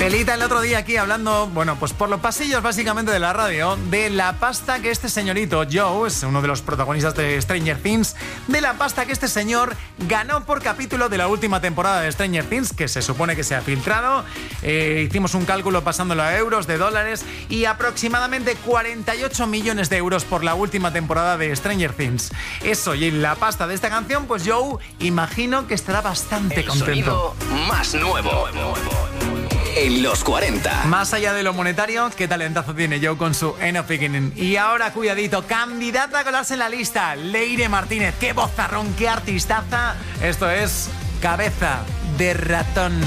Telita el otro día aquí hablando, bueno, pues por los pasillos básicamente de la radio, de la pasta que este señorito, Joe, es uno de los protagonistas de Stranger Things, de la pasta que este señor ganó por capítulo de la última temporada de Stranger Things, que se supone que se ha filtrado. Hicimos un cálculo pasándolo a euros, de dólares, y aproximadamente 48 millones de euros por la última temporada de Stranger Things. Eso, y la pasta de esta canción, pues Joe, imagino que estará bastante contento. El sonido más nuevo en los 40. Más allá de lo monetario, qué talentazo tiene Joe con su End of Beginning. Y ahora, cuidadito, candidata a colarse en la lista, Leire Martínez. Qué vozarrón, qué artistaza. Esto es Cabeza de Ratón.